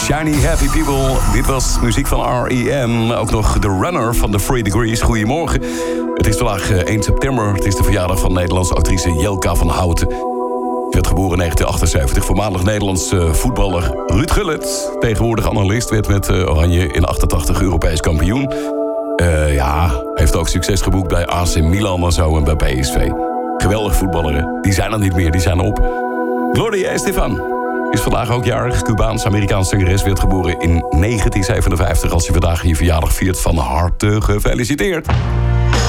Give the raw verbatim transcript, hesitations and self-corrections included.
Shiny Happy People. Dit was muziek van R E M. Ook nog The Runner van The Three Degrees. Goedemorgen. Het is vandaag één september. Het is de verjaardag van Nederlandse actrice Jelka van Houten. Ze werd geboren in negentien achtenzeventig. Voormalig Nederlands uh, voetballer Ruud Gullit. Tegenwoordig analist. Werd met uh, Oranje in achtentachtig Europees kampioen. Uh, ja, heeft ook succes geboekt bij A C Milan en zo en bij P S V. Geweldig voetballer. Die zijn er niet meer, die zijn op. Gloria Estefan is vandaag ook jarig. Cubaans-Amerikaans zangeres, werd geboren in negentien zevenenvijftig. Als je vandaag je verjaardag viert, van harte gefeliciteerd.